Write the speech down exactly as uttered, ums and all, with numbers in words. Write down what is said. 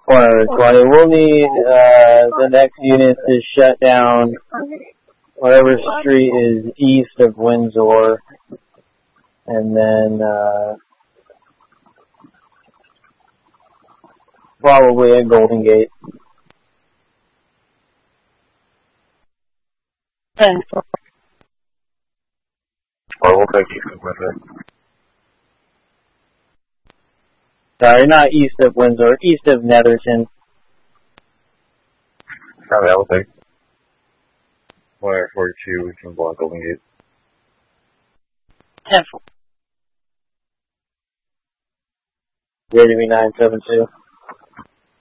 Corner twenty. We'll need uh, the next unit to shut down whatever street is east of Windsor, and then uh, probably at Golden Gate. ten. Or we'll take east of Windsor. Sorry, not east of Windsor, east of Netherton. Probably that will take. one Air forty-two, we can block Golden Gate. ten. Ready to be nine seven two.